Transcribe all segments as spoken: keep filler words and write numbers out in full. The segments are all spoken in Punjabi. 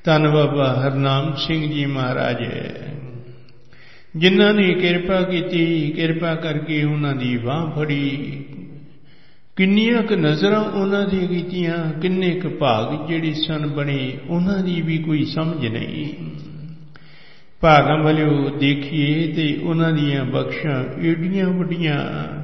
ਧੰਨ ਬਾਬਾ ਹਰਨਾਮ ਸਿੰਘ ਜੀ ਮਹਾਰਾਜ ਜਿਨ੍ਹਾਂ ਨੇ ਕਿਰਪਾ ਕੀਤੀ, ਕਿਰਪਾ ਕਰਕੇ ਉਹਨਾਂ ਦੀ ਬਾਂਹ ਫੜੀ, ਕਿੰਨੀਆਂ ਕੁ ਨਜ਼ਰਾਂ ਉਹਨਾਂ ਦੀਆਂ ਕੀਤੀਆਂ, ਕਿੰਨੇ ਕੁ ਭਾਗ ਜਿਹੜੇ ਸਨ ਬਣੇ ਉਹਨਾਂ ਦੀ ਵੀ ਕੋਈ ਸਮਝ ਨਹੀਂ। ਭਾਗਾਂ ਵੱਲੋਂ ਦੇਖੀਏ ਤੇ ਉਹਨਾਂ ਦੀਆਂ ਬਖਸ਼ਾਂ ਏਡੀਆਂ ਵੱਡੀਆਂ,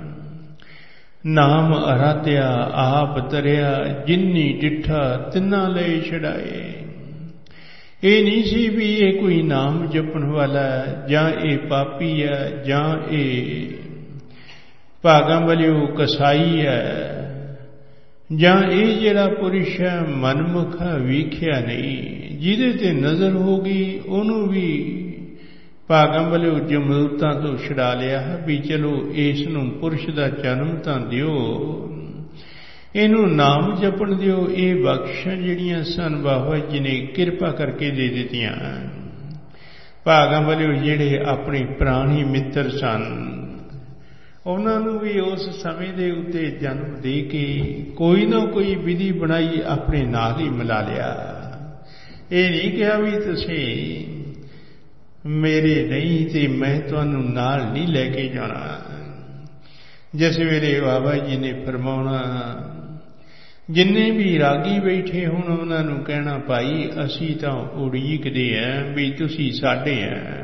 ਨਾਮ ਅਰਾਧਿਆ ਆਪ ਤਰਿਆ, ਜਿੰਨੀ ਡਿੱਠਾ ਤਿੰਨਾਂ ਲਏ ਛਡਾਏ। ਇਹ ਨਹੀਂ ਸੀ ਵੀ ਇਹ ਕੋਈ ਨਾਮ ਜਪਣ ਵਾਲਾ ਜਾਂ ਇਹ ਪਾਪੀ ਹੈ ਜਾਂ ਇਹ ਭਾਗਾਂ ਵੱਲੋਂ ਕਸਾਈ ਹੈ ਜਾਂ ਇਹ ਜਿਹੜਾ ਪੁਰਸ਼ ਹੈ ਮਨਮੁਖ ਵੇਖਿਆ ਨਹੀਂ, ਜਿਹਦੇ ਤੇ ਨਜ਼ਰ ਹੋ ਗਈ ਉਹਨੂੰ ਵੀ ਭਾਗਾਂ ਵੱਲੋਂ ਜਮੂਰਤਾਂ ਤੋਂ ਛੁਡਾ ਲਿਆ ਵੀ ਚਲੋ ਇਸ ਨੂੰ ਪੁਰਸ਼ ਦਾ ਜਨਮ ਤਾਂ ਦਿਓ, ਇਹਨੂੰ ਨਾਮ ਜਪਣ ਦਿਓ। ਇਹ ਬਖਸ਼ਾਂ ਜਿਹੜੀਆਂ ਸਨ ਬਾਬਾ ਜੀ ਨੇ ਕਿਰਪਾ ਕਰਕੇ ਦੇ ਦਿੱਤੀਆਂ। ਭਾਗਾਂ ਵੱਲੋਂ ਜਿਹੜੇ ਆਪਣੇ ਪ੍ਰਾਣੀ ਮਿੱਤਰ ਸਨ ਉਹਨਾਂ ਨੂੰ ਵੀ ਉਸ ਸਮੇਂ ਦੇ ਉੱਤੇ ਜਨਮ ਦੇ ਕੇ ਕੋਈ ਨਾ ਕੋਈ ਵਿਧੀ ਬਣਾਈ ਆਪਣੇ ਨਾਲ ਹੀ ਮਿਲਾ ਲਿਆ। ਇਹ ਨਹੀਂ ਕਿਹਾ ਵੀ ਤੁਸੀਂ ਮੇਰੇ ਨਹੀਂ ਤੇ ਮੈਂ ਤੁਹਾਨੂੰ ਨਾਲ ਨਹੀਂ ਲੈ ਕੇ ਜਾਣਾ। ਜਿਸ ਵੇਲੇ ਬਾਬਾ ਜੀ ਨੇ ਫਰਮਾਉਣਾ, ਜਿੰਨੇ ਵੀ ਰਾਗੀ ਬੈਠੇ ਹੁਣ ਉਹਨਾਂ ਨੂੰ ਕਹਿਣਾ, ਭਾਈ ਅਸੀਂ ਤਾਂ ਉਡੀਕਦੇ ਆਂ ਵੀ ਤੁਸੀਂ ਸਾਡੇ ਆ।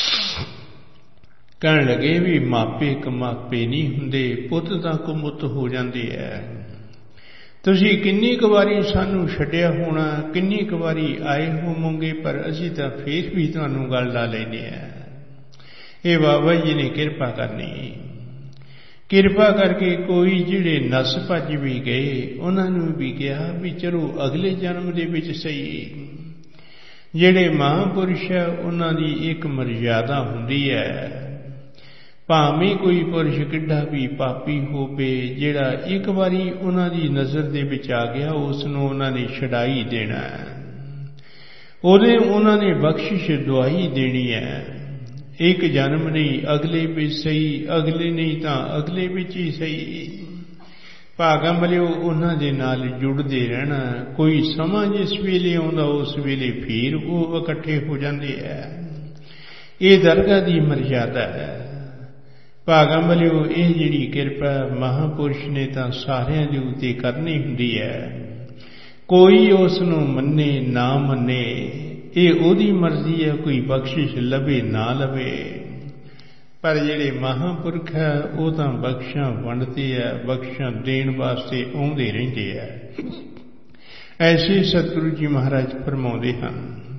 ਕਹਿਣ ਲੱਗੇ ਵੀ ਮਾਪੇ ਕਮਾਪੇ ਨਹੀਂ ਹੁੰਦੇ, ਪੁੱਤ ਤਾਂ ਕੁਮੁੱਤ ਹੋ ਜਾਂਦੇ ਐ। ਤੁਸੀਂ ਕਿੰਨੀ ਕੁ ਵਾਰੀ ਸਾਨੂੰ ਛੱਡਿਆ ਹੋਣਾ, ਕਿੰਨੀ ਕੁ ਵਾਰੀ ਆਏ ਹੋਵੋਗੇ, ਪਰ ਅਸੀਂ ਤਾਂ ਫੇਰ ਵੀ ਤੁਹਾਨੂੰ ਗੱਲ ਲਾ ਲੈਂਦੇ ਆ। ਇਹ ਬਾਬਾ ਜੀ ਨੇ ਕਿਰਪਾ ਕਰਨੀ। ਕਿਰਪਾ ਕਰਕੇ ਕੋਈ ਜਿਹੜੇ ਨਸ ਭੱਜ ਵੀ ਗਏ ਉਹਨਾਂ ਨੂੰ ਵੀ ਕਿਹਾ ਵੀ ਚਲੋ ਅਗਲੇ ਜਨਮ ਦੇ ਵਿੱਚ ਸਹੀ। ਜਿਹੜੇ ਮਹਾਂਪੁਰਸ਼ ਹੈ ਉਹਨਾਂ ਦੀ ਇੱਕ ਮਰਜ਼ਾਦਾ ਹੁੰਦੀ ਹੈ, ਭਾਵੇਂ ਕੋਈ ਪੁਰਸ਼ ਕਿੱਡਾ ਵੀ ਪਾਪੀ ਹੋਵੇ, ਜਿਹੜਾ ਇੱਕ ਵਾਰੀ ਉਹਨਾਂ ਦੀ ਨਜ਼ਰ ਦੇ ਵਿੱਚ ਆ ਗਿਆ ਉਸ ਨੂੰ ਉਹਨਾਂ ਨੇ ਛਡਾਈ ਦੇਣਾ, ਉਹਦੇ ਉਹਨਾਂ ਨੇ ਬਖਸ਼ਿਸ਼ ਦੁਆਈ ਦੇਣੀ ਹੈ। ਇੱਕ ਜਨਮ ਨਹੀਂ ਅਗਲੇ ਵਿੱਚ ਸਹੀ, ਅਗਲੇ ਨਹੀਂ ਤਾਂ ਅਗਲੇ ਵਿੱਚ ਹੀ ਸਹੀ। ਭਾਗਾਂ ਵੱਲੋਂ ਉਹਨਾਂ ਦੇ ਨਾਲ ਜੁੜਦੇ ਰਹਿਣਾ। ਕੋਈ ਸਮਾਂ ਜਿਸ ਵੇਲੇ ਆਉਂਦਾ ਉਸ ਵੇਲੇ ਫਿਰ ਉਹ ਇਕੱਠੇ ਹੋ ਜਾਂਦੇ ਹੈ। ਇਹ ਦਰਗਾਹ ਦੀ ਮਰਜ਼ਾਦਾ ਹੈ। ਭਾਗਾਂ ਵੱਲੋਂ ਇਹ ਜਿਹੜੀ ਕਿਰਪਾ ਮਹਾਂਪੁਰਸ਼ ਨੇ ਤਾਂ ਸਾਰਿਆਂ ਦੇ ਉੱਤੇ ਕਰਨੀ ਹੁੰਦੀ ਹੈ। ਕੋਈ ਉਸ ਨੂੰ ਮੰਨੇ ਨਾ ਮੰਨੇ ਇਹ ਉਹਦੀ ਮਰਜ਼ੀ ਹੈ, ਕੋਈ ਬਖਸ਼ਿਸ਼ ਲਵੇ ਨਾ ਲਵੇ, ਪਰ ਜਿਹੜੇ ਮਹਾਂਪੁਰਖ ਹੈ ਉਹ ਤਾਂ ਬਖਸ਼ਾਂ ਵੰਡਦੇ ਹੈ, ਬਖਸ਼ਾਂ ਦੇਣ ਵਾਸਤੇ ਆਉਂਦੇ ਰਹਿੰਦੇ ਹੈ। ਐਸੇ ਸਤਿਗੁਰੂ ਜੀ ਮਹਾਰਾਜ ਫਰਮਾਉਂਦੇ ਹਨ।